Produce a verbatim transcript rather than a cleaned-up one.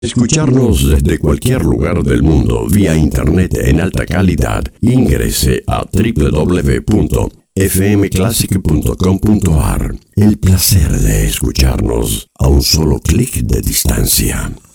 Escucharnos desde cualquier lugar del mundo vía internet en alta calidad. Ingrese a doble u doble u doble u punto f m classic punto com punto a r. El placer de escucharnos a un solo clic de distancia.